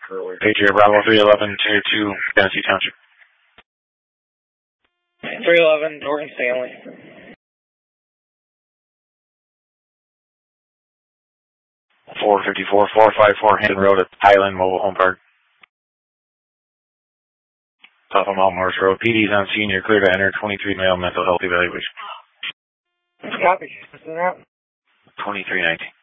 Patriot Bravo 311, Tier 2, Genesee Township. 311, Morgan Stanley. 454 Hampton Road at Highland Mobile Home Park. Top of Mount Morris Road. PD's on scene. You're clear to enter 23 male mental health evaluation. Copy. 2319.